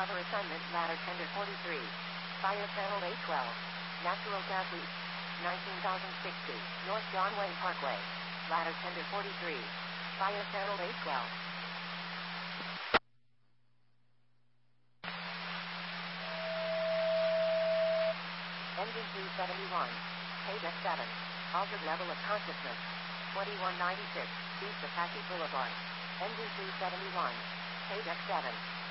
cover assignment, ladder tender 43. Fire channel A12. Natural gas leak. 19,060. North John Wayne Parkway. Ladder tender 43. Fire channel A12. Engine 271. Paydeck 7. Altered level of consciousness. 2196. East Apache Boulevard. Engine 271. Paydeck 7.